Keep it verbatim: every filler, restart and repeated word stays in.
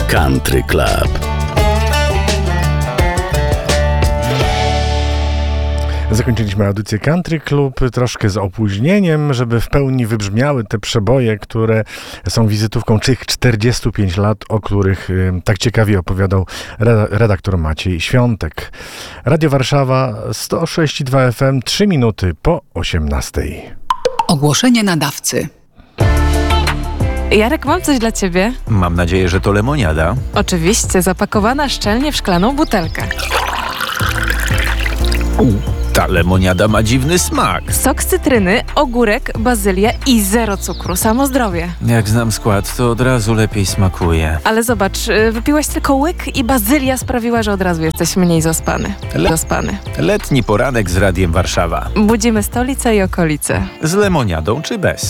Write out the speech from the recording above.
Country Club. Zakończyliśmy audycję Country Club troszkę z opóźnieniem, żeby w pełni wybrzmiały te przeboje, które są wizytówką tych czterdziestu pięciu lat, o których y, tak ciekawie opowiadał redaktor Maciej Świątek. Radio Warszawa sto sześć i dwa F M, trzy minuty po osiemnastej. Ogłoszenie nadawcy. Jarek, mam coś dla ciebie. Mam nadzieję, że to lemoniada. Oczywiście, zapakowana szczelnie w szklaną butelkę. U, ta lemoniada ma dziwny smak. Sok z cytryny, ogórek, bazylia i zero cukru. Samo zdrowie. Jak znam skład, to od razu lepiej smakuje. Ale zobacz, wypiłeś tylko łyk i bazylia sprawiła, że od razu jesteś mniej zaspany. Le- zaspany. Letni poranek z Radiem Warszawa. Budzimy stolicę i okolice. Z lemoniadą czy bez?